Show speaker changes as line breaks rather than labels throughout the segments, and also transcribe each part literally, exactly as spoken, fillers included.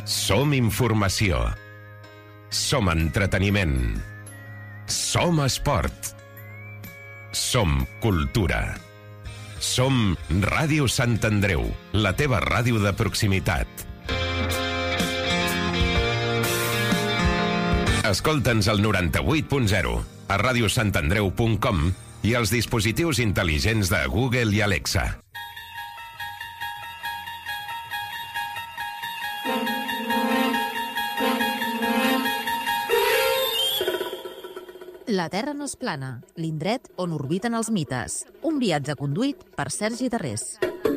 Som informació. Som entreteniment. Som esport. Som cultura. Som Ràdio Sant Andreu, la teva ràdio de proximitat. Escolta'ns al noranta-vuit punt zero, a radiosantandreu punt com i als dispositius intel·ligents de Google i Alexa.
La Terra no és plana, l'indret on orbiten els mites. Un viatge conduït per Sergi Darrés.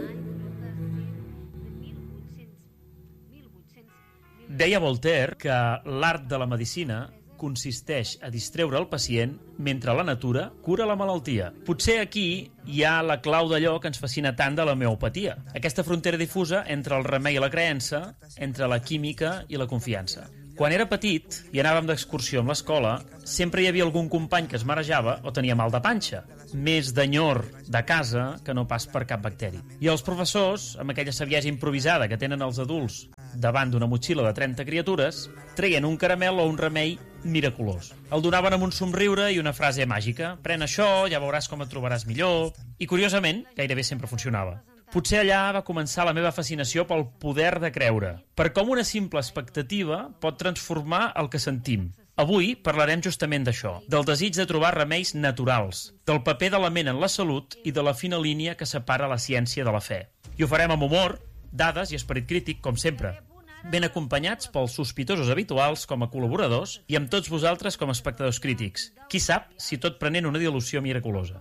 Deia Voltaire que l'art de la medicina consisteix a distreure el pacient mentre la natura cura la malaltia. Potser aquí hi ha la clau d'allò que ens fascina tant de la homeopatia. Aquesta frontera difusa entre el remei i la creença, entre la química i la confiança. Quan era petit i anàvem d'excursió amb l'escola, sempre hi havia algun company que es marejava o tenia mal de panxa, més d'enyor de casa que no pas per cap bacteri. I els professors, amb aquella saviesa improvisada que tenen els adults davant d'una motxilla de trenta criatures, treien un caramel o un remei miraculós. El donaven amb un somriure i una frase màgica. Pren això, ja veuràs com et trobaràs millor. I, curiosament, gairebé sempre funcionava. Potser allà va començar la meva fascinació pel poder de creure, per com una simple expectativa pot transformar el que sentim. Avui parlarem justament d'això, del desig de trobar remeis naturals, del paper de la ment en la salut i de la fina línia que separa la ciència de la fe. I ho farem amb humor, dades i esperit crític, com sempre, ben acompanyats pels sospitosos habituals com a col·laboradors i amb tots vosaltres com a espectadors crítics. Qui sap si tot prenent una dilució miraculosa.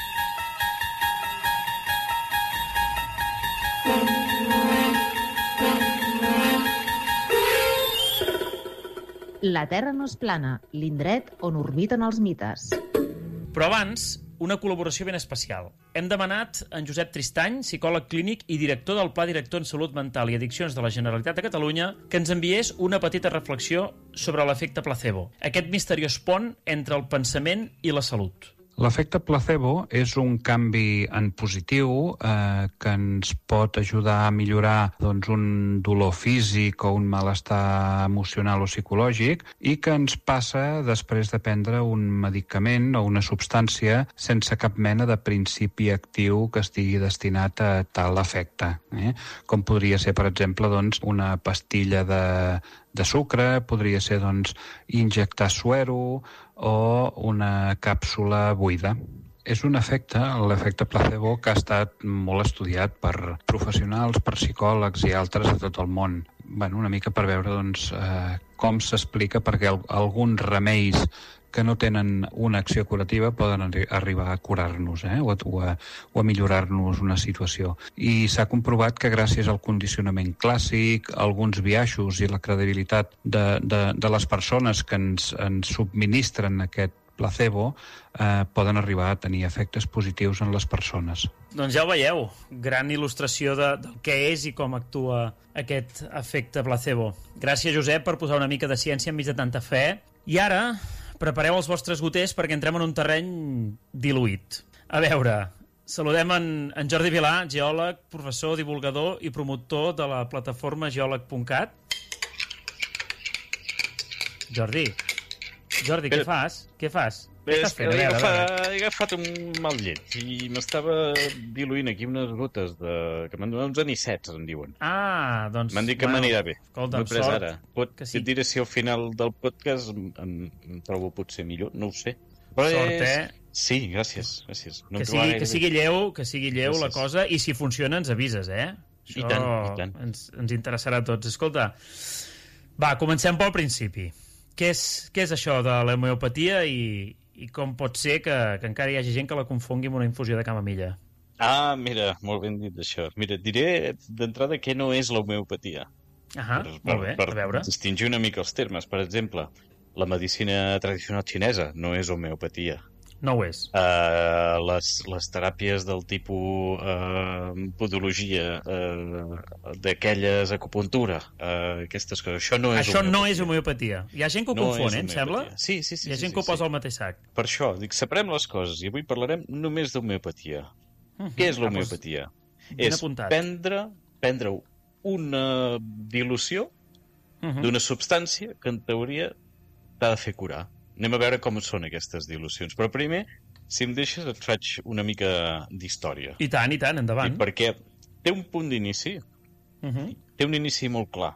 La Terra no és plana, l'indret on orbiten els mites.
Però abans, una col·laboració ben especial. Hem demanat a en Josep Tristany, psicòleg clínic i director del Pla Director en Salut Mental i Addiccions de la Generalitat de Catalunya, que ens enviés una petita reflexió sobre l'efecte placebo, aquest misteriós pont entre el pensament i la salut.
L'efecte placebo és un canvi en positiu eh, que ens pot ajudar a millorar doncs, un dolor físic o un malestar emocional o psicològic i que ens passa després de prendre un medicament o una substància sense cap mena de principi actiu que estigui destinat a tal efecte. Eh? Com podria ser, per exemple, doncs, una pastilla de, de sucre, podria ser doncs, injectar suero o una càpsula buida. És un efecte, l'efecte placebo, que ha estat molt estudiat per professionals, per psicòlegs i altres de tot el món. Bueno, una mica per veure doncs, eh, com s'explica perquè alguns remeis que no tenen una acció curativa poden arri- arribar a curar-nos eh? o, a, o, a, o a millorar-nos una situació. I s'ha comprovat que gràcies al condicionament clàssic, alguns biaixos i la credibilitat de, de, de les persones que ens, ens subministren aquest placebo eh, poden arribar a tenir efectes positius en les persones.
Doncs ja ho veieu, gran il·lustració de, del què és i com actua aquest efecte placebo. Gràcies, Josep, per posar una mica de ciència enmig de tanta fe. I ara prepareu els vostres goters perquè entrem en un terreny diluït. A veure, saludem en, en Jordi Vilà, geòleg, professor, divulgador i promotor de la plataforma geòleg punt cat. Jordi, Jordi, què fas? Què fas? Què estàs fent?
He agafat, he agafat un mal llet i m'estava diluint aquí unes gotes de... que m'han donat uns anicets, em diuen.
Ah, doncs...
M'han dit que bueno, m'anirà bé.
Escolta,
no sort ara. Pot,
que sí.
Et diré si al final del podcast em, em, em trobo potser millor, no ho sé. Però
sort,
és...
eh?
Sí, gràcies, gràcies. No
que, sigui, que sigui lleu, que sigui lleu gràcies. La cosa, i si funciona ens avises, eh? Això
I tant, i tant.
Ens, ens interessarà a tots. Escolta, va, comencem pel principi. Què és, què és això de l'homeopatia i, i com pot ser que, que encara hi hagi gent que la confongui amb una infusió de camamilla?
Ah, mira, molt ben dit això. Mira, et diré d'entrada què no és l'homeopatia.
Ah,
per,
molt bé,
per,
a veure.
Per distingir una mica els termes. Per exemple, la medicina tradicional xinesa no és homeopatia.
No ho és.
Uh, les, les teràpies del tipus uh, podologia, uh, d'aquelles acupuntura, uh, aquestes coses, això no és
això
homeopatia.
no és homeopatia. Hi ha gent que ho
no
confon, eh, em sembla?
Sí, sí, sí.
Hi ha
sí,
gent
sí,
que ho posa
sí.
al mateix sac.
Per això, dic, separem les coses i avui parlarem només d'homeopatia. Uh-huh. Què és l'homeopatia?
Ah, doncs,
és prendre, prendre una dilució uh-huh. d'una substància que en teoria t'ha de fer curar. Anem a veure com són aquestes dilucions. Però primer, si em deixes, et faig una mica d'història.
I tant, i tant, endavant.
I perquè té un punt d'inici,
uh-huh.
té un inici molt clar.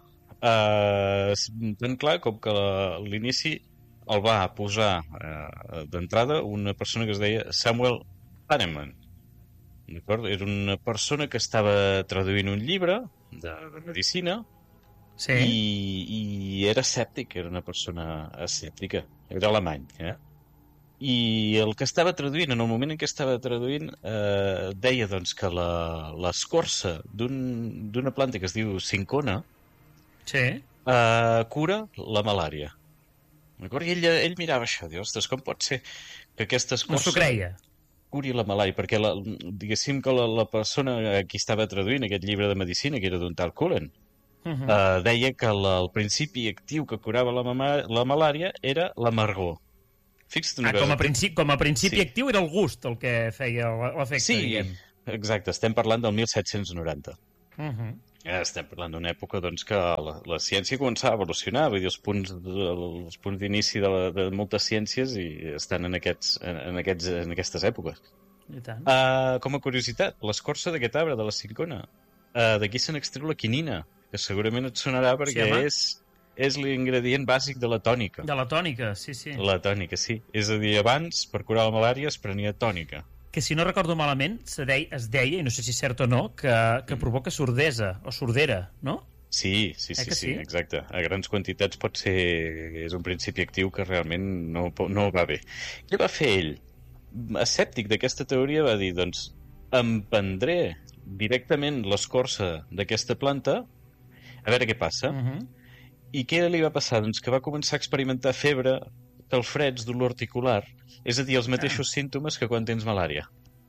Uh, tan clar com que la, l'inici el va posar uh, d'entrada una persona que es deia Samuel Hahnemann. D'acord? Era una persona que estava traduint un llibre de, de medicina
sí.
i, i era escèptic, era una persona escèptica, era alemany, eh? I el que estava traduint, en el moment en què estava traduint, eh, deia doncs, que la, l'escorça d'un, d'una planta que es diu cinchona
sí.
eh, cura la malària. D'acord? I ell, ell mirava això, diu, ostres, com pot ser que aquesta escorça...
No s'ho creia.
Curi la malària, perquè la, diguéssim que la, la persona a qui estava traduint aquest llibre de medicina, que era d'un tal Cullen, uh-huh. eh, deia que la, el principi actiu que curava la, mama, la malària era l'amargor. Fixa't una
ah,
cosa.
Com a principi, com a principi
sí.
actiu era el gust el que feia l'efecte,
sí,
diguem.
Exacte, estem parlant del mil set-cents noranta.
Uh-huh.
Estem parlant d'una època doncs, que la, la ciència començava a evolucionar, vull dir, els punts, els punts d'inici de, la, de moltes ciències i estan en, aquests, en, en, aquests, en aquestes èpoques.
I tant.
Uh, com a curiositat, l'escorça d'aquest arbre, de la cinchona, uh, d'aquí se n'extreu la quinina, que segurament et sonarà perquè sí, és, és l'ingredient bàsic de la tònica.
De la tònica, sí, sí.
La tònica, sí. És a dir, abans, per curar la malària, es prenia tònica.
Que si no recordo malament, se deia, es deia, i no sé si és cert o no, que, que provoca sordesa o sordera, no?
Sí, sí, sí,
eh
sí,
sí,
exacte. A grans quantitats pot ser... És un principi actiu que realment no, no va bé. Què va fer ell? Escèptic d'aquesta teoria va dir, doncs, em prendré directament l'escorça d'aquesta planta a veure què passa.
Uh-huh.
I què li va passar? Doncs que va començar a experimentar febre, calfreds, dolor articular, és a dir, els mateixos ah. símptomes que quan tens malària.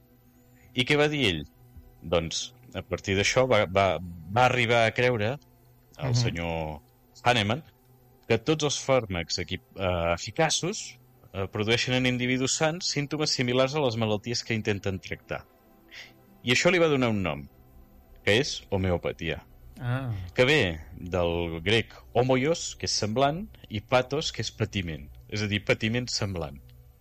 I què va dir ell? Doncs, a partir d'això, va, va, va arribar a creure, el uh-huh. senyor Hahnemann, que tots els fàrmacs equip, eh, eficaços eh, produeixen en individus sants símptomes similars a les malalties que intenten tractar. I això li va donar un nom, que és homeopatia.
Ah.
Que ve del grec homoios, que és semblant, i patos, que és patiment. És a dir, patiment semblant.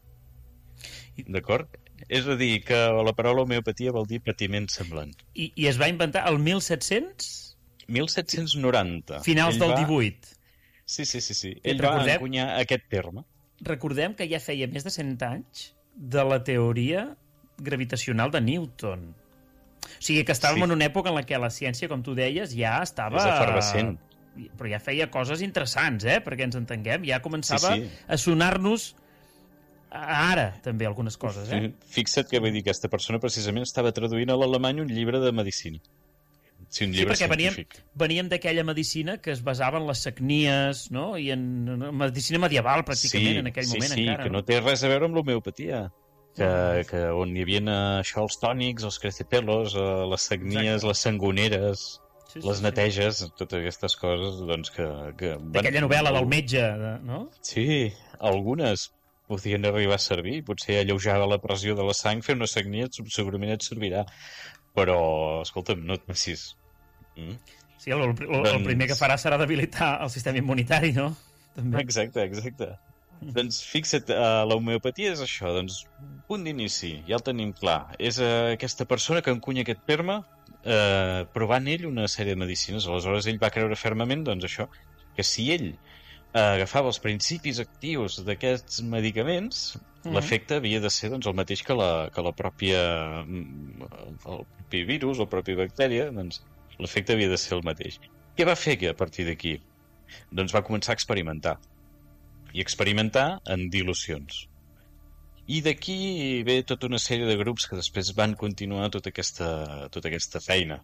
D'acord? És a dir, que la paraula homeopatia vol dir patiment semblant.
I, i es va inventar el mil set-cents?
mil set-cents noranta.
Finals
Ell
del
va...
divuit.
Sí, sí, sí. sí. Ell
Recordem...
va encunyar aquest terme.
Recordem que ja feia més de cent anys de la teoria gravitacional de Newton. O sigui, que estàvem sí. en una època en la què la ciència, com tu deies, ja estava...
És efervescent.
Però ja feia coses interessants, eh? Perquè ens entenguem. Ja començava
sí, sí.
a sonar-nos ara, també, algunes coses, eh?
Fixa't que vull dir, aquesta persona precisament estava traduint a l'alemany un llibre de medicina. Sí, un llibre
sí, perquè
científic.
veníem, veníem d'aquella medicina que es basava en les sagnies, no? I en, en medicina medieval, pràcticament,
sí,
en aquell
sí,
moment
sí,
encara.
Sí, que no té res a veure amb l'homeopatia. Que, que on hi havia això, els tònics, els crecepelos, les sagnies, exacte. Les sangoneres, sí, sí, les neteges, sí. Totes aquestes coses, doncs que... que
d'aquella van... novel·la del metge, no?
Sí, algunes podien arribar a servir, potser alleujava la pressió de la sang, fer una sagnia segurament et servirà, però, escolta'm, no et passis. Mm?
Sí, el, el, el, doncs... el primer que farà serà debilitar el sistema immunitari, no? També.
Exacte, exacte. Mm. Doncs fixa't, uh, l'homeopatia és això, doncs, punt d'inici, ja el tenim clar. És uh, aquesta persona que encunya aquest terme uh, provant ell una sèrie de medicines. Aleshores ell va creure fermament, doncs això, que si ell uh, agafava els principis actius d'aquests medicaments, mm. l'efecte havia de ser doncs, el mateix que la, que la pròpia el propi virus o la pròpia bactèria, doncs l'efecte havia de ser el mateix. Què va fer que a partir d'aquí? Doncs va començar a experimentar. I experimentar en dilucions. I d'aquí ve tota una sèrie de grups que després van continuar tota aquesta, tota aquesta feina.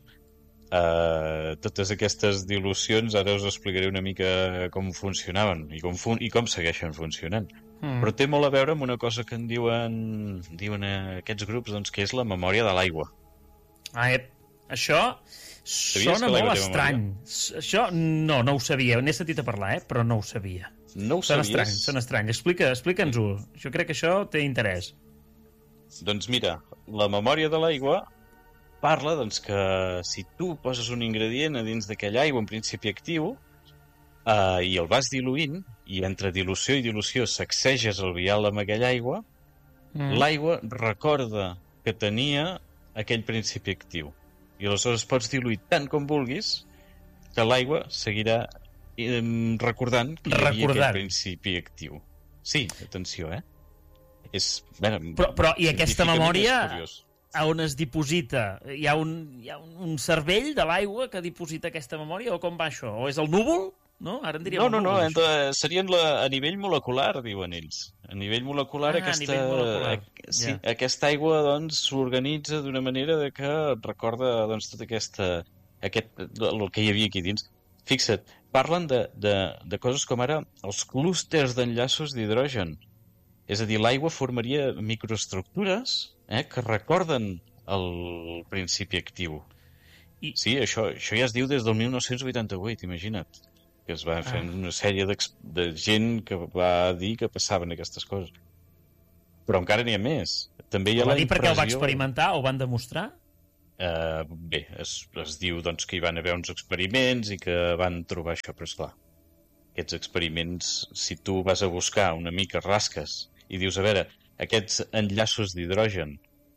Uh, totes aquestes dilucions, ara us explicaré una mica com funcionaven i com, fun i com segueixen funcionant. Mm. Però té molt a veure amb una cosa que en diuen, diuen aquests grups, doncs, que és la memòria de l'aigua.
Ah, eh, això sona molt estrany. Això no, no ho sabia. N'he sentit a parlar, eh? Però no ho sabia.
No ho
són
sabies?
Estrany, són estrany. Explica, explica'ns-ho. Jo crec que això té interès.
Doncs mira, la memòria de l'aigua parla doncs, que si tu poses un ingredient a dins d'aquella aigua en principi actiu, uh, i el vas diluint, i entre dilució i dilució sacseges el vial amb aquella aigua, mm. l'aigua recorda que tenia aquell principi actiu. I aleshores pots diluir tant com vulguis que l'aigua seguirà eh, recordant que hi havia
Recordant.
aquell principi actiu. Sí, atenció, eh? És, bé,
Però, però i aquesta
científicament
memòria
és curiós.
a on es diposita? Hi ha un, hi ha un cervell de l'aigua que diposita aquesta memòria o com va això? O és el núvol? No, ara en diríem
No,
el
no, no,
núvol,
entre, serien la, a nivell molecular, diuen ells. A nivell molecular,
Ah, a
aquesta,
nivell molecular.
eh, sí,
Ja.
aquesta aigua doncs, s'organitza d'una manera de que et recorda doncs, tota aquesta, aquest, el que hi havia aquí dins. Fixa't, parlen de, de, de coses com ara els clústers d'enllaços d'hidrogen. És a dir, l'aigua formaria microestructures eh, que recorden el principi actiu.
I...
Sí, això, això ja es diu des del mil nou-cents vuitanta-vuit, imagina't. Que es va fer
Ah.
una sèrie de gent que va dir que passaven aquestes coses. Però encara n'hi ha més. També hi ha
Ho
la
va dir perquè el va
impressió...
experimentar o van demostrar?
Uh, bé, es, es diu doncs, que hi van haver uns experiments i que van trobar això, però esclar, aquests experiments, si tu vas a buscar una mica, rasques, i dius, a veure, aquests enllaços d'hidrogen,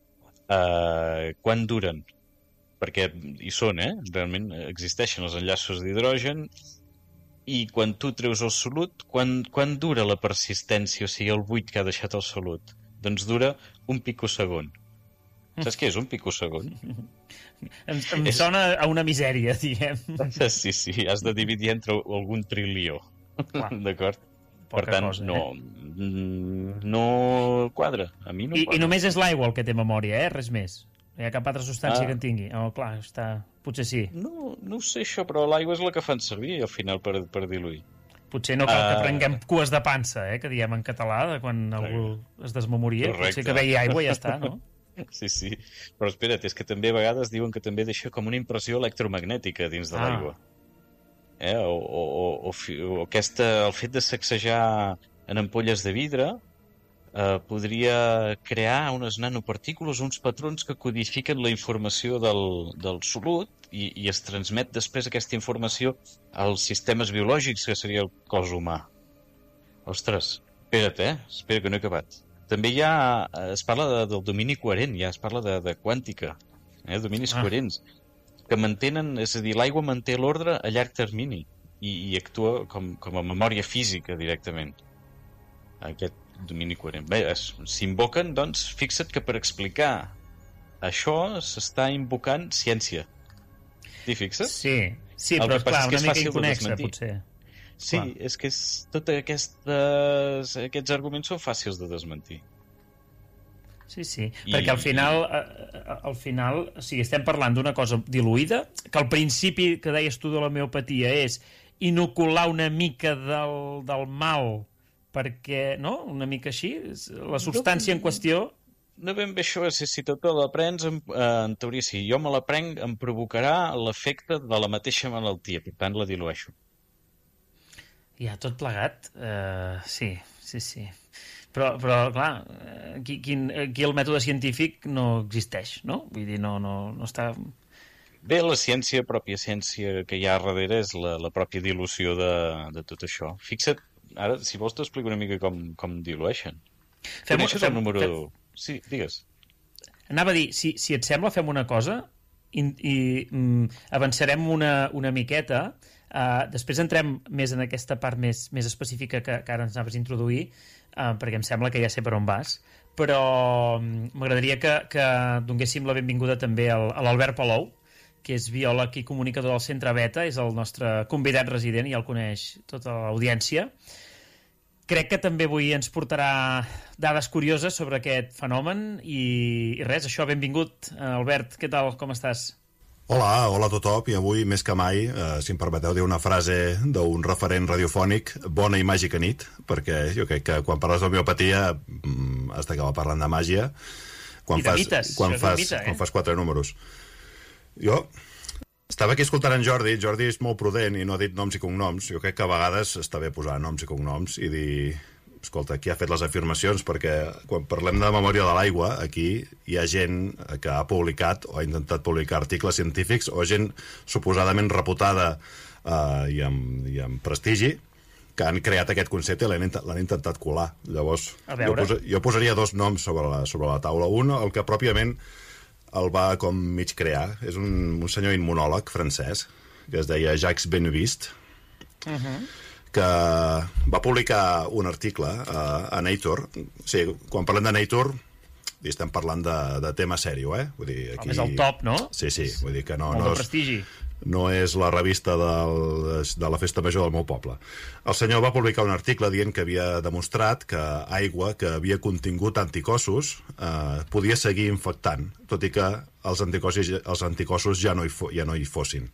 uh, quan duren? Perquè hi són, eh? Realment existeixen els enllaços d'hidrogen, i quan tu treus el solut, quan, quan dura la persistència, o sigui, el buit que ha deixat el solut? Doncs dura un picosegon. Saps què és un picosegon?
Em, em
És-
sona a una misèria, diguem.
Sí, sí, has de dividir entre algun trilió.
Clar.
D'acord? Per
Poca
tant,
cosa,
no,
eh?
mm, no quadra. A mi no
I,
quadra.
I només és l'aigua el que té memòria, eh? Res més. No hi ha cap altra substància
Ah.
que en tingui. Oh, clar, està... Potser sí.
No, no ho sé això, però l'aigua és la que fan servir al final per, per diluir.
Potser no cal que
Ah.
prenguem cues de pansa, eh? Que diem en català, de quan algú es desmemoria.
Correcte.
Potser que veia aigua i ja està, no?
Sí, sí. Però espera't, és que també a vegades diuen que també deixa com una impressió electromagnètica dins de
Ah.
l'aigua. Eh? O, o, o, o, fi- o aquesta, el fet de sacsejar en ampolles de vidre eh, podria crear unes nanopartícules, uns patrons que codifiquen la informació del, del solut i, i es transmet després aquesta informació als sistemes biològics, que seria el cos humà. Ostres, espera't, eh? Espera que no he acabat. També hi ha, es parla de, del domini coherent, ja es parla de, de quàntica, eh? Dominis
Ah.
coherents, que mantenen, és a dir, l'aigua manté l'ordre a llarg termini i, i actua com, com a memòria física directament. Aquest domini coherent. Bé, es- s'invoquen, doncs, fixa't que per explicar això s'està invocant ciència. T'hi fixes?
Sí, sí,
El
però
que passa
clar,
és que
una
és
mica
fàcil de
inconexa,
desmentir.
potser.
Sí,
Clar.
és que és, tots aquestes, aquests arguments són fàcils de desmentir.
Sí, sí,
I-
perquè al final, eh, eh, al final, o sigui, estem parlant d'una cosa diluïda, que al principi que deies tu de l'homeopatia és inocular una mica del, del mal, perquè, no?, una mica així, és- la substància en qüestió...
No ben bé això, és si tu te la prens, en, eh, en teoria, si jo me la prenc, em provocarà l'efecte de la mateixa malaltia, per tant la dilueixo.
Ja, tot plegat, eh, sí, sí, sí. Però, però clar, eh, aquí, aquí, aquí el mètode científic no existeix, no? Vull dir, no, no, no està...
Bé, la ciència, pròpia ciència que hi ha darrere és la, la pròpia dilució de, de tot això. Fixa't, ara, si vols t'explico una mica com, com dilueixen.
Fem-
Coneixes
fem-
el número...
fem-
Sí, digues.
Anava a dir, si, si et sembla, fem una cosa i, i mm, avançarem una, una miqueta. Uh, després entrem més en aquesta part més, més específica que, que ara ens anaves a introduir, uh, perquè em sembla que ja sé per on vas, però mm, m'agradaria que, que donéssim la benvinguda també al, a l'Albert Palou, que és biòleg i comunicador del Centre Beta, és el nostre convidat resident, ja el coneix tota l'audiència. Crec que també avui ens portarà dades curioses sobre aquest fenomen i, i res, això, benvingut. Albert, què tal, com estàs?
Hola, hola a tothom, i avui més que mai, eh, si em permeteu dir una frase d'un referent radiofònic, bona i màgica nit, perquè jo crec que quan parles d'homeopatia mm, has d'acabar parlant de màgia quan
I de
fas,
mites,
quan
això és un
fas,
mite, eh?
quan fas quatre números. Jo estava aquí escoltant en Jordi, Jordi és molt prudent i no ha dit noms i cognoms. Jo crec que a vegades està bé posar noms i cognoms i dir, escolta, qui ha fet les afirmacions, perquè quan parlem de memòria de l'aigua, aquí hi ha gent que ha publicat o ha intentat publicar articles científics o gent suposadament reputada uh, i, amb, i amb prestigi, que han creat aquest concepte i l'han l'han intentat colar. Llavors, jo, posa, jo posaria dos noms sobre la, sobre la taula. Un, el que pròpiament el va com mig crear, és un, un senyor immunòleg francès, que es deia Jacques Benveniste, uh-huh. que va publicar un article uh, a Nature. Sí, quan parlem de Nature, estem parlant de, de tema sèrio, eh? Vull dir, aquí...
És el top, no?
Sí, sí, vull dir que no...
Molt
no
de prestigi.
No és la revista del, de la festa major del meu poble. El senyor va publicar un article dient que havia demostrat que aigua que havia contingut anticossos eh, podia seguir infectant, tot i que els anticossos, els anticossos ja, no hi fo, ja no hi fossin.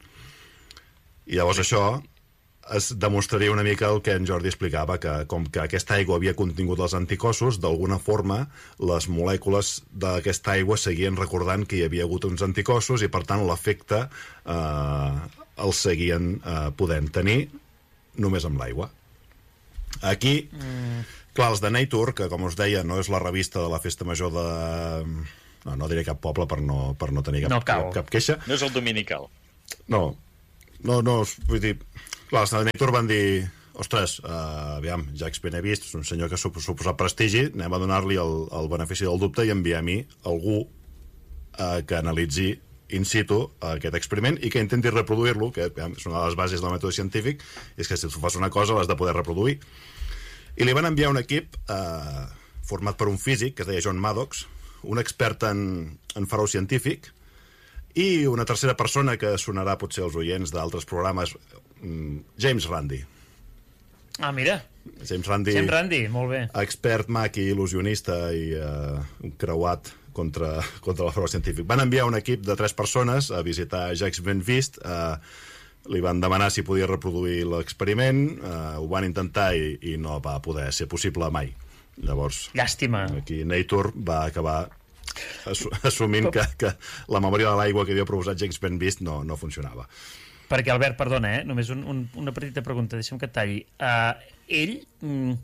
I llavors això es demostraria una mica el que en Jordi explicava, que com que aquesta aigua havia contingut els anticossos, d'alguna forma les molècules d'aquesta aigua seguien recordant que hi havia hagut uns anticossos i per tant l'efecte eh, el seguien eh, podent tenir només amb l'aigua. Aquí, mm. clar, els de Nature, que com us deia no és la revista de la festa major de... No, no diré cap poble per no, per no tenir cap,
no
cap, cap queixa.
No és el dominical.
No, no, no, vull dir... Clar, els de Nature van dir, ostres, uh, aviam, Jacques Benveniste és un senyor que suposa prestigi, anem a donar-li el, el benefici del dubte i enviar a mi algú uh, que analitzi in situ aquest experiment i que intenti reproduir-lo, que aviam, és una de les bases del mètode científic, és que si tu fas una cosa l'has de poder reproduir. I li van enviar un equip uh, format per un físic, que es deia John Maddox, un expert en, en farau científic, i una tercera persona que sonarà potser als oients d'altres programes, James Randi.
Ah, mira.
James Randi,
James Randi, molt bé.
Expert, maqui, il·lusionista i uh, un creuat contra, contra el farau científic. Van enviar un equip de tres persones a visitar Jacques Benveniste, uh, li van demanar si podia reproduir l'experiment, uh, ho van intentar i, i no va poder ser possible mai. Llavors,
llàstima.
Aquí Nature va acabar assumint que, que la memòria de l'aigua que havia proposat James Benveniste no, no funcionava.
Perquè, Albert, perdona, eh? Només un, un, una petita pregunta, deixa'm que et talli. Uh, ell, mm,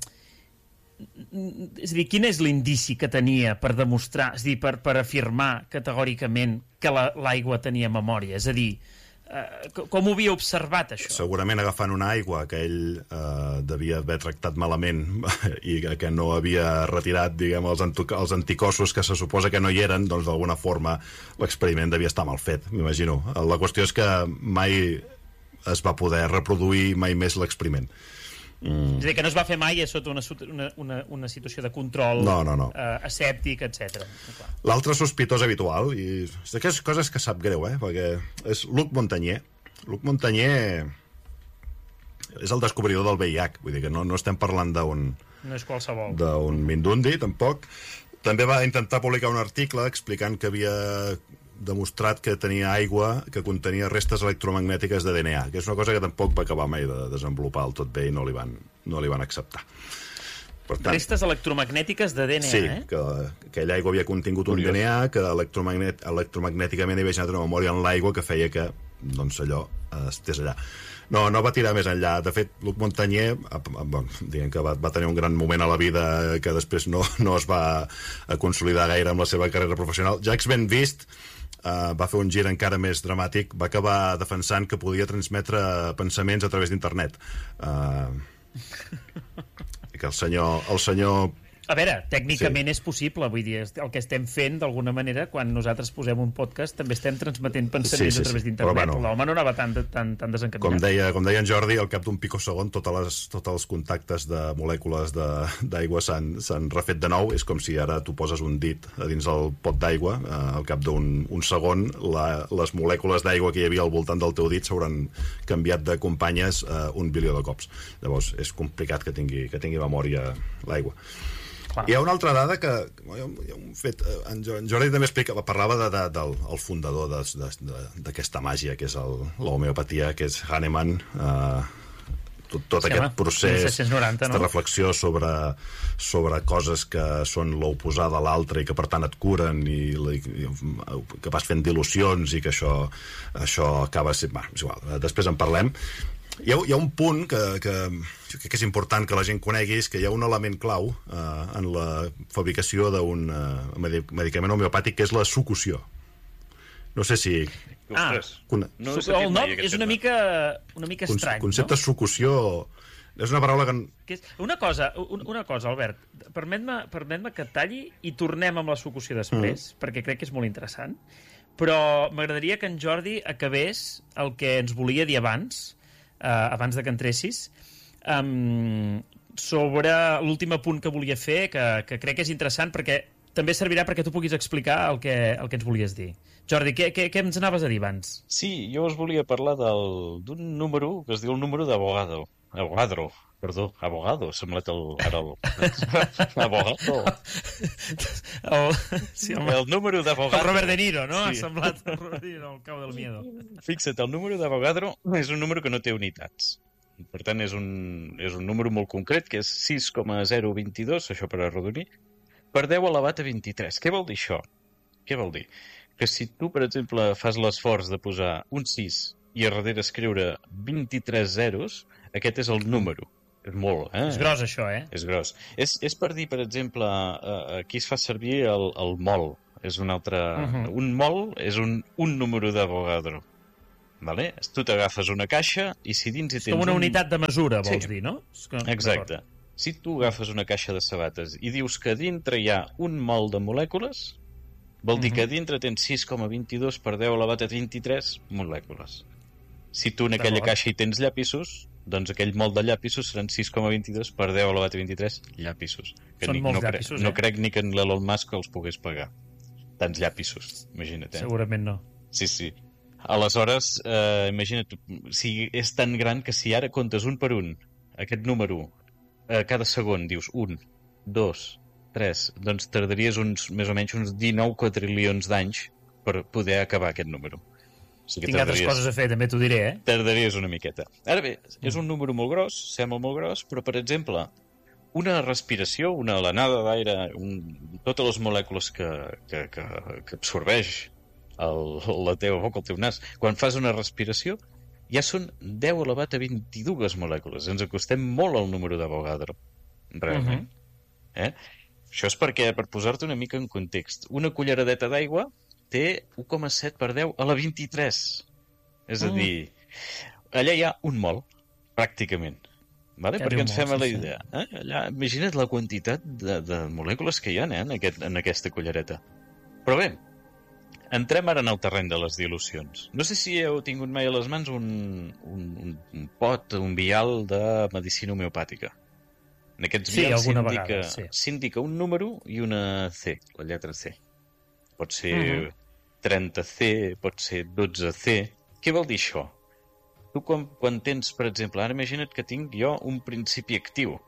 és a dir, quin és l'indici que tenia per demostrar, és a dir, per, per afirmar categòricament que la, l'aigua tenia memòria? És a dir, uh, com ho havia observat, això?
Segurament agafant una aigua que ell uh, devia haver tractat malament i que no havia retirat, diguem, els, els anticossos que se suposa que no hi eren, doncs d'alguna forma l'experiment devia estar mal fet, m'imagino. La qüestió és que mai es va poder reproduir mai més l'experiment.
Mm. És a dir, que no es va fer mai sota una, una, una, una situació de control
no, no, no.
Uh, escèptic, etcètera.
L'altre sospitós habitual, i és d'aquestes coses que sap greu, eh? Perquè és Luc Montagnier. Luc Montagnier és el descobridor del V I H, vull dir que no, no estem parlant d'un...
No és qualsevol.
D'un Mindundi, tampoc. També va intentar publicar un article explicant que havia demostrat que tenia aigua que contenia restes electromagnètiques de D N A, que és una cosa que tampoc va acabar mai de desenvolupar el tot bé i no li van, no li van acceptar.
Per tant, restes electromagnètiques de D N A,
sí,
eh?
Sí, que aquella aigua havia contingut un D N A, que electromagnet, electromagnèticament havia generat una memòria en l'aigua que feia que, doncs, allò estés allà. No, no va tirar més enllà. De fet, Luc Montagnier, bon, diguem que va, va tenir un gran moment a la vida que després no, no es va consolidar gaire amb la seva carrera professional. Jacques Benveniste Uh, va fer un gir encara més dramàtic, va acabar defensant que podia transmetre pensaments a través d'internet. Uh, que el senyor, el senyor
A veure, tècnicament
sí.
És possible, vull dir, el que estem fent d'alguna manera, quan nosaltres posem un podcast, també estem transmetent pensaments sí, sí, sí. a través d'internet. Bueno, l'home no anava tan, tan, tan desencaminat.
Com deia, com deia en Jordi, al cap d'un picosegon totes les, tots els contactes de molècules d'aigua s'han refet de nou. És com si ara tu poses un dit a dins el pot d'aigua, eh, al cap d'un un segon la, les molècules d'aigua que hi havia al voltant del teu dit s'hauran canviat de companyes eh, un bilió de cops. Llavors és complicat que tingui, que tingui memòria l'aigua. Hi ha una altra dada que hi ha un fet, en Jordi també explica, parlava de, de, del el fundador d'aquesta màgia que és l'homeopatia, que és Hahnemann, eh, tot, tot sí, aquest home, procés,
mil set-cents noranta,
aquesta
no?
reflexió sobre, sobre coses que són l'oposada a l'altre i que per tant et curen i, i que vas fent dilucions i que això, això acaba sent... Bah, és igual, després en parlem. Hi ha, hi ha un punt que, que jo crec que és important que la gent conegui, és que hi ha un element clau eh, en la fabricació d'un eh, medicament homeopàtic, que és la sucussió. No sé si...
Ah,
Con...
no
el nom és una mica, una mica estrany,
concepte
no?
sucussió... És una paraula que...
que és... Una cosa, una cosa, Albert, permet-me permet que et talli i tornem amb la sucussió després, mm. perquè crec que és molt interessant, però m'agradaria que en Jordi acabés el que ens volia dir abans, eh, abans de que entressis, um, sobre l'últim apunt que volia fer, que, que crec que és interessant perquè també servirà perquè tu puguis explicar el que, el que ens volies dir. Jordi, què, què, què ens anaves a dir abans?
Sí, jo us volia parlar d'un número que es diu el número d'abogado. Abogadro, perdó, abogado, sembla el... Ara el... abogado.
El, sí, el,
el número d'abogado.
El Robert De Niro, no?
Sí.
Ha semblat el Robert De Niro, el cau del miedo.
Fixa't, el número d'Avogadro és un número que no té unitats. Per tant, és un, és un número molt concret, que és sis coma zero dos dos, això per arrodonir, per deu elevat a vint-i-tres. Què vol dir això? Què vol dir? Que si tu, per exemple, fas l'esforç de posar un sis i a darrere escriure vint-i-tres zeros, aquest és el número. És molt, eh?
És gros, això, eh?
És gros. És, és per dir, per exemple, eh, aquí es fa servir el, el mol. És un altre... Uh -huh. Un mol és un, un número d'Avogadro. Vale? Tu t'agafes una caixa i si dins hi tens...
És com una
un...
unitat de mesura, vols
sí.
dir, no? És que...
Exacte. Si tu agafes una caixa de sabates i dius que dintre hi ha un mol de molècules, vol dir uh -huh. que dintre tens sis coma vint-i-dos per deu elevat a vint-i-tres molècules. Si tu en aquella caixa hi tens llapisos, doncs aquell mol de llapisos seran sis coma vint-i-dos per deu elevat a vint-i-tres llapisos. Que
Són
ni,
molts
no
llapisos,
crec,
eh?
No crec ni que en l'Elon Musk els pogués pagar. Tants llapisos, imagina't, eh?
Segurament no.
Sí, sí. Aleshores, eh, imagina't, si és tan gran que si ara comptes un per un, aquest número, eh, cada segon dius un, dos, tres, doncs tardaries uns, més o menys uns dinou quadrilions d'anys per poder acabar aquest número. O sigui,
Tinc altres coses a fer, també t'ho diré, eh?
Tardaries una miqueta. Ara bé, és un número molt gros, sembla molt gros, però, per exemple, una respiració, una alenada d'aire, un... totes les molècules que, que, que, que absorbeix el, la teva boca, el teu nas, quan fas una respiració, ja són deu elevat a vint-i-dues molècules. Ens acostem molt al número d'Avogadro, realment. Uh -huh. eh? Això és perquè, per posar-te una mica en context, una culleradeta d'aigua té un coma set per deu a la vint-i-tres. És a dir, allà hi ha un mol, pràcticament. Vale? Perquè ens fem a la idea. Eh? Allà, imagina't la quantitat de, de molècules que hi ha eh, en, aquest, en aquesta cullereta. Però bé, entrem ara en el terreny de les dilucions. No sé si heu tingut mai a les mans un, un, un pot, un vial de medicina homeopàtica. En aquests
sí,
vials s'indica
sí.
s'indica un número i una C, la lletra C. Pot ser uh -huh. trenta C, pot ser dotze C. Què vol dir això? Tu quan, quan tens, per exemple, ara imagina't que tinc jo un principi actiu,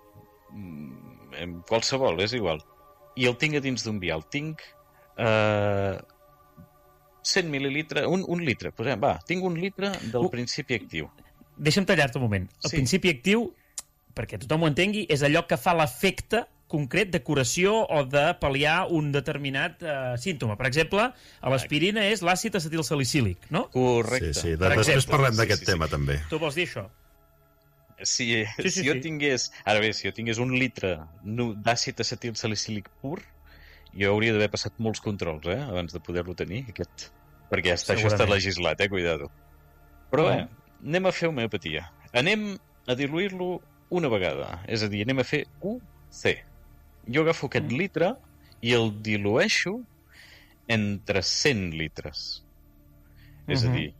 qualsevol, és igual, i el tinc a dins d'un vial. Tinc eh, cent mil·lilitres, un, un litre, posem, va, tinc un litre del uh, principi actiu.
Deixa'm tallar-te un moment. El sí. principi actiu, perquè tothom ho entengui, és allò que fa l'efecte concret de curació o de pal·liar un determinat uh, símptoma. Per exemple, a l'aspirina és l'àcid acetilsalicílic, no?
Correcte.
Sí, sí. De, després parlem d'aquest sí, sí, tema, sí. també.
Tu vols dir això?
Si, sí, sí, si jo sí. tingués... Ara bé, si jo tingués un litre d'àcid acetilsalicílic pur, jo hauria d'haver passat molts controls, eh?, abans de poder-lo tenir, aquest... perquè està, això està legislat, eh?, cuidado. Però bé, anem a fer homeopatia. Anem a diluir-lo una vegada. És a dir, anem a fer U C. Jo agafo aquest mm. litre i el dilueixo entre cent litres. Mm-hmm. És a dir,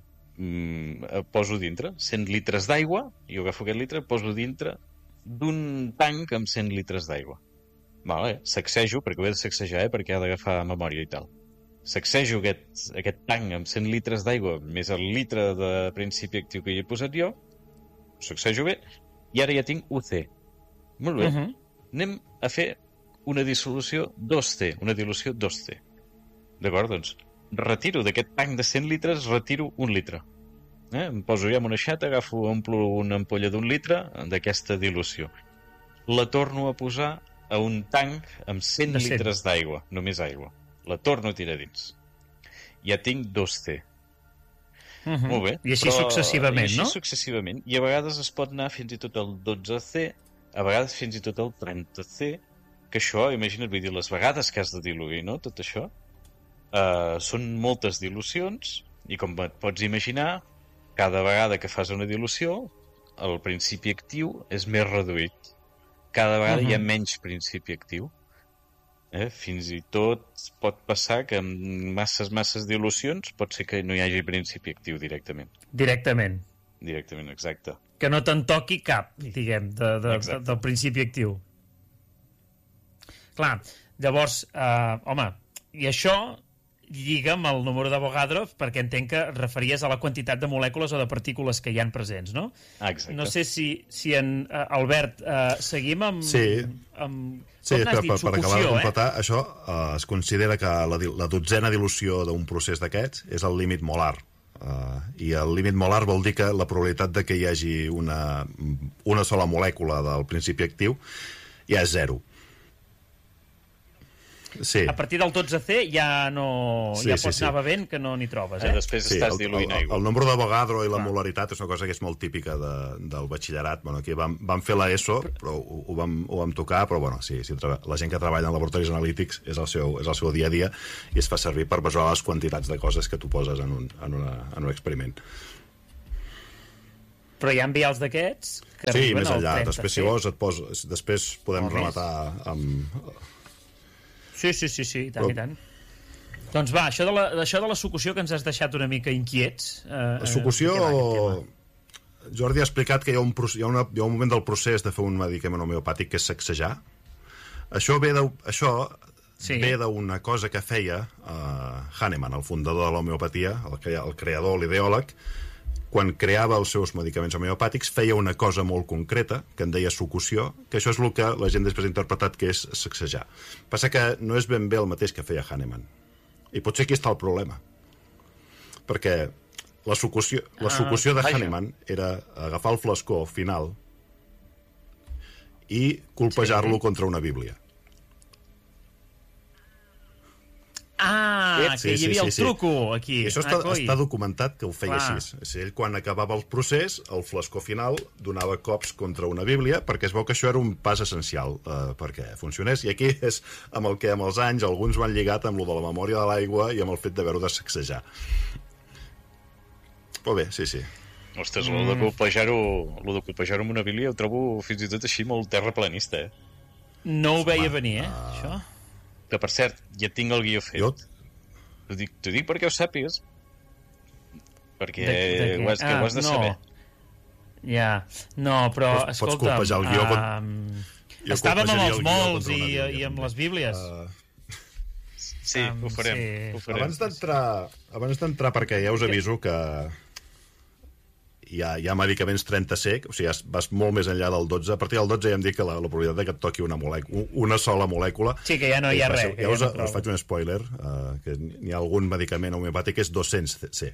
mm, poso dintre cent litres d'aigua, jo agafo aquest litre, poso dintre d'un tanc amb cent litres d'aigua. Vale, sacsejo, perquè ho he de sacsejar, eh, perquè ha d'agafar memòria i tal. Sacsejo aquest, aquest tanc amb cent litres d'aigua, més el litre de principi actiu que hi he posat jo, sacsejo bé, i ara ja tinc U C. Molt bé. Uh-huh. Anem a fer una dissolució dos C, una dilució dos C. D'acord? Doncs retiro d'aquest tanc de cent litres, retiro un litre. Eh? Em poso ja amb una xata, agafo, omplo una ampolla d'un litre d'aquesta dilució. La torno a posar a un tanc amb cent litres d'aigua, només aigua. La torno a tirar dins. Ja tinc dos C.
Uh-huh.
Molt bé.
I així però... successivament,
I així
no?
successivament. I a vegades es pot anar fins i tot al dotze C, a vegades fins i tot al trenta C, que això, imagina't, vull dir, les vegades que has de diluir, no?, tot això. uh, són moltes dilucions i, com et pots imaginar, cada vegada que fas una dilució, el principi actiu és més reduït. Cada vegada uh-huh. hi ha menys principi actiu. Eh? Fins i tot pot passar que amb masses, masses dilucions pot ser que no hi hagi principi actiu directament.
Directament.
Directament, exacte.
Que no te'n toqui cap, diguem, de, de, de, del principi actiu. Clar, llavors, eh, home, i això lliga amb el número d'Avogadro, perquè entenc que referies a la quantitat de molècules o de partícules que hi han presents, no?
Exacte.
No sé si, si en uh, Albert, uh, seguim amb...
Sí,
amb,
sí
com
per,
dit,
per, per acabar de completar,
eh?
això uh, es considera que la, la dotzena dilució d'un procés d'aquests és el límit molar. Uh, I el límit molar vol dir que la probabilitat de que hi hagi una, una sola molècula del principi actiu ja és zero. Sí.
A partir del dotze C ja no
sí,
ja
sí,
pots
sí.
anar bevent que no n'hi trobes, eh?
eh després
sí,
estàs
el,
diluint
el,
aigua.
el nombre d'Avogadro i la
Clar.
molaritat és una cosa que és molt típica de, del batxillerat. Bueno, aquí vam, vam fer la ESO, però ho, ho, vam, ho vam tocar, però bueno, sí, sí, la gent que treballa en laboratoris analítics és el, seu, és el seu dia a dia i es fa servir per mesurar les quantitats de coses que tu poses en un, en una, en un experiment.
Però hi ha vials d'aquests que
Sí,
arriben
més
al
enllà.
trenta C.
Després, si vols, et pos... després podem
O
rematar amb...
Sí, sí, sí, sí, i tant,
Però...
i tant. Doncs va, això de, la, això de la succusió que ens has deixat una mica inquiets... Eh,
La succusió...
eh,
Jordi ha explicat que hi ha, un, hi, ha una, hi ha un moment del procés de fer un medicament homeopàtic que és sacsejar. Això ve de, això
sí.
ve d'una cosa que feia uh, Hahnemann, el fundador de l'homeopatia, el, el creador, l'ideòleg, quan creava els seus medicaments homeopàtics, feia una cosa molt concreta, que en deia succusió, que això és el que la gent després ha interpretat que és sacsejar. Passa que no és ben bé el mateix que feia Hahnemann. I potser aquí està el problema. Perquè la succusió, la succusió de Hahnemann era agafar el flascó final i colpejar-lo sí. contra una bíblia.
Ah,
sí,
que hi
sí,
havia
sí,
el
sí.
truco aquí.
I això està,
ah,
està documentat que ho feia
Clar.
així. O sigui, ell, quan acabava el procés, el flascó final donava cops contra una bíblia, perquè es veu que això era un pas essencial eh, perquè funcionés. I aquí és amb el que amb els anys alguns van lligat amb lo de la memòria de l'aigua i amb el fet d'haver-ho de sacsejar. Però bé, sí, sí.
Ostres, mm. lo de colpejar-ho lo de colpejar-ho amb una bíblia ho trobo fins i tot així molt terraplanista, eh?
No ho veia
Home,
venir, eh,
uh...
això?
Que, per cert, ja tinc el guió fet.
Jo...
T'ho dic, t'ho dic perquè ho sàpigues. Perquè
De, de
ho has, que
ah,
ho has de
no.
saber.
Ja, no, però,
Pots,
escolta...
pots colpejar el guió.
Um,
Jo
estàvem amb
colpejaria
els
el guió
molts
contra
i,
una bíblia,
i amb
també.
les bíblies.
Uh,
Sí,
Um,
ho farem.
sí.
Ho farem.
abans d'entrar, abans d'entrar perquè ja us aviso que hi ha, hi ha medicaments trenta C, o sigui, vas molt més enllà del dotze. A partir del dotze ja hem dit que la, la probabilitat de que et toqui una, molècula, una sola molècula...
Sí, que ja no hi ha res.
Ja us, ja us faig un spoiler, uh, que n'hi ha algun medicament homeopàtic que és dos-cents C.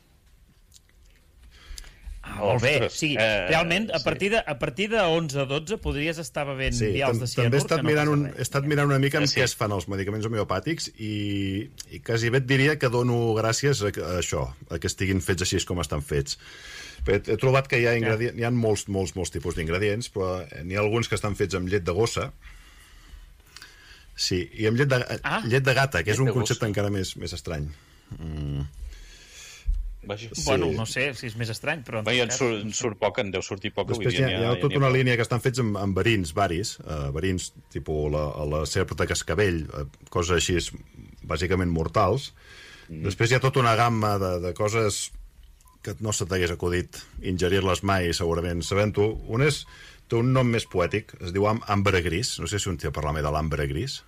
Ah, molt bé.
Ostres,
Sí,
eh,
realment, a
sí.
partir de, a partir de onze a dotze podries estar bevent
Sí,
vials
tam
de cianur
també he estat,
que no
mirant
passa
un,
res.
he estat mirant una mica amb
Ah, sí.
què es fan els medicaments homeopàtics i, i quasi bé et diria que dono gràcies a, a això, a que estiguin fets així com estan fets. He, he trobat que hi ha, ingredient, hi ha molts, molts, molts tipus d'ingredients, però n'hi ha alguns que estan fets amb llet de gossa. Sí, i amb llet de,
Ah,
llet de gata, que és
llet
un
de
concepte
gossa.
encara més, més estrany. Mm.
Vaja.
Sí.
Bueno, no sé si és més estrany, però...
Va, ja en surt, en surt poc, en deu sortir poc.
Després hi ha, hi ha tota una línia que estan fets amb, amb verins varis, uh, verins tipus la, la serp de cascavell, uh, coses així bàsicament mortals. Mm. Després hi ha tota una gamma de, de coses que no se t'hagués acudit ingerir-les mai, segurament, sabent-ho. Un és, té un nom més poètic, es diu am ambre gris. No sé si un té parlat mai de l'ambre gris.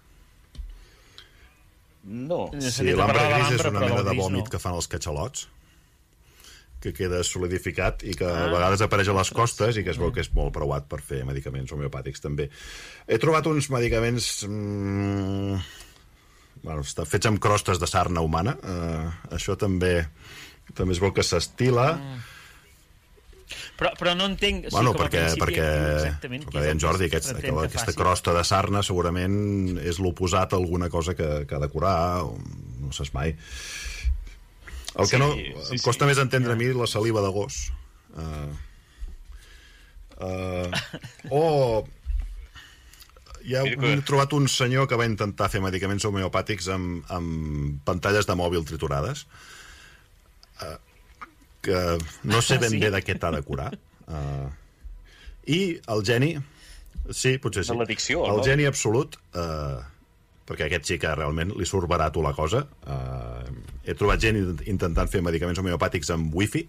No.
Sí, l'ambre gris és una mena de vòmit
no.
que fan els catxalots, que queda solidificat i que
Ah,
a vegades apareix a les costes i que es veu que és molt preuat per fer medicaments homeopàtics també. He trobat uns medicaments mmm, bueno, estan fets amb crostes de sarna humana. Uh, això també també es veu que s'estila.
Mm. Però, però no entenc...
Bueno,
sí,
perquè, perquè
exactament
el que deia en Jordi, aquest, que aquesta crosta de sarna segurament és l'oposat a alguna cosa que, que ha de curar, o, no saps mai. El que
Sí,
no...
sí,
em costa
sí.
més entendre a mi la saliva de gos. Uh, uh, o... hi ha un, trobat un senyor que va intentar fer medicaments homeopàtics amb, amb pantalles de mòbil triturades, uh, que no sé ben sí? bé de què t'ha de curar. Uh, I el geni... Sí, potser sí.
De l'addicció,
el
no?
geni absolut... Uh, perquè aquest sí que realment li surt barat la cosa. Uh, he trobat gent intentant fer medicaments homeopàtics amb wifi,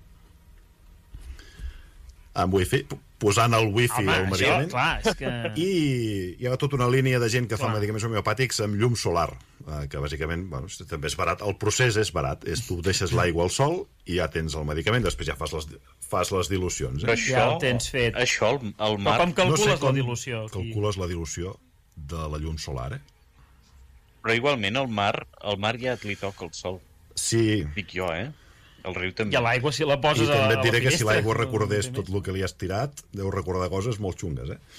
amb wifi, posant el wifi
Home,
al medicament.
això, clar, és que...
I hi ha tota una línia de gent que
clar.
fa medicaments homeopàtics amb llum solar, uh, que bàsicament, bueno, també és barat. El procés és barat, és tu deixes l'aigua al sol i ja tens el medicament, després ja fas les, fas les dilucions. Eh?
Però això,
Ja el tens fet.
Això, el, el mar...
Però com calcules
no sé com
la dilució? Aquí?
calcules la dilució de la llum solar, eh?
Però igualment el mar, el mar ja li toca el sol.
Sí.
Dic jo, eh? El riu també.
I a l'aigua, si la poses
I també
a,
et
a
diré
la
que si
finestra,
l'aigua recordés
no,
tot el que li has tirat, deu recordar coses molt xungues, eh?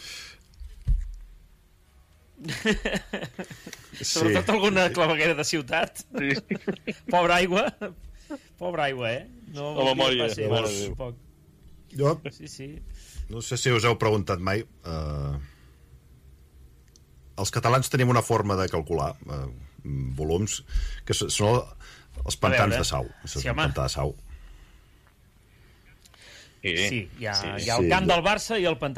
Sobretot
sí,
alguna
sí.
claveguera de ciutat.
Sí.
Pobra aigua. Pobra aigua, eh? No
La memòria,
va ser,
mare
doncs,
de Déu.
poc.
Jo
Sí, sí.
no sé si us heu preguntat mai... Uh, els catalans tenim una forma de calcular uh, volums que s- són els pantans de sau.
Sí,
Sí,
home.
pantà de sau.
Sí, hi ha,
sí.
hi ha el
Sí.
camp del Barça i el pantà